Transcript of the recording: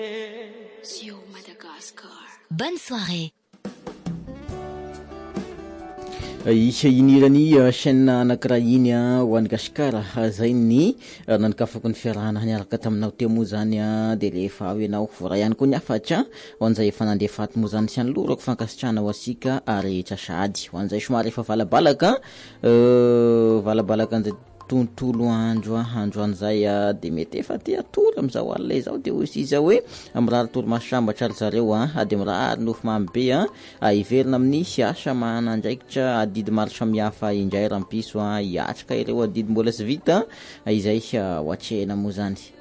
Sur Madagascar. Bonne soirée. Inirany chaîne anakira iny ho an'ny Gasikara zay ny nanokafako ny fiarahana niaraka taminao teo moa zany de rehefa ao ianao vora ihany koa ny afatra ho an'izay efa nandeha faty moa zany sy anolorako fankasitrahana ho asika rehetra sady ho an'izay somary efa valabalaka an'izay tontolo andro an'izay de mety efa te atory am'izao alina izao de aussi izy hoe mirary toromaso sambatra ry zareo de mirary nofo mamy be iverina amin'ny siasa manandraikitra adidy maro samihafa indray rampiso hiatrika ireo adidy mbola sy vita izay ho atrehana moa zany.